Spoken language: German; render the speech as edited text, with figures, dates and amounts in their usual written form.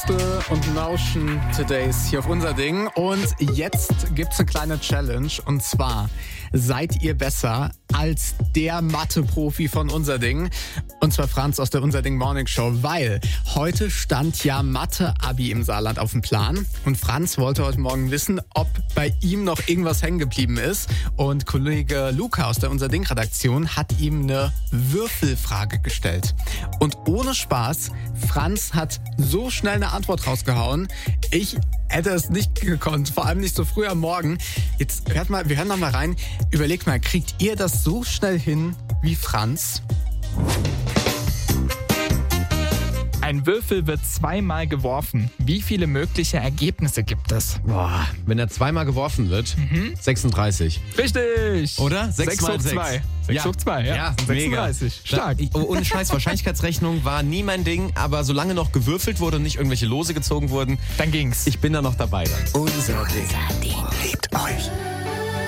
Knospe und Notion Todays hier auf unser Ding. Und jetzt gibt's eine kleine Challenge. Und zwar, seid ihr besser als der Mathe-Profi von unser Ding? Und zwar Franz aus der Unser Ding Morning Show, weil heute stand ja Mathe-Abi im Saarland auf dem Plan. Und Franz wollte heute Morgen wissen, ob bei ihm noch irgendwas hängen geblieben ist. Und Kollege Luca aus der Unser Ding Redaktion hat ihm eine Würfelfrage gestellt. Und ohne Spaß, Franz hat so schnell eine Antwort rausgehauen. Ich hätte es nicht gekonnt, vor allem nicht so früh am Morgen. Jetzt wir hören noch mal rein. Überlegt mal, kriegt ihr das so schnell hin wie Franz? Ein Würfel wird zweimal geworfen. Wie viele mögliche Ergebnisse gibt es? Boah, wenn er zweimal geworfen wird, 36. Richtig! Oder? 6 mal hoch 2. 6 hoch 2, ja. Ja, 36. Stark. Ohne Scheiß, Wahrscheinlichkeitsrechnung war nie mein Ding, aber solange noch gewürfelt wurde und nicht irgendwelche Lose gezogen wurden, Dann ging's. ich bin da noch dabei dann. Unser Ding.